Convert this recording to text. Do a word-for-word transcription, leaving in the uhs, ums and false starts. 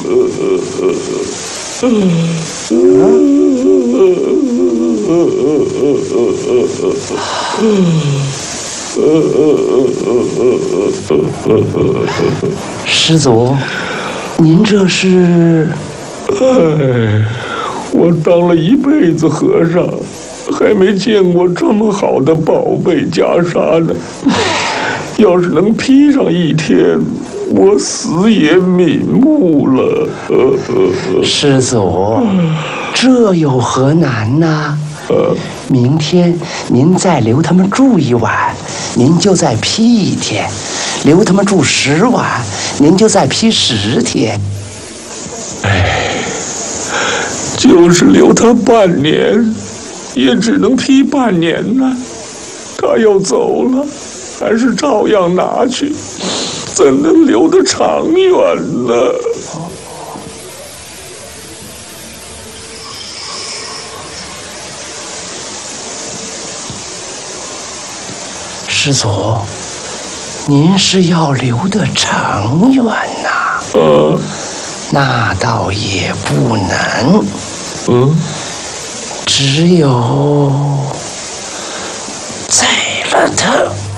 师祖，您这是？ 哎，我当了一辈子和尚，还没见过这么好的宝贝袈裟呢。要是能披上一天，我死也瞑目了。呃呃、 师祖，这有何难呢？呃、明天您再留他们住一晚，您就再批一天；留他们住十晚，您就再批十天。 哎，就是留他半年，也只能批半年呢。他要走了，还是照样拿去，怎能留得长远呢？ 师祖，您是要留得长远呐？ 呃， 那倒也不能。 嗯， 只有宰了他。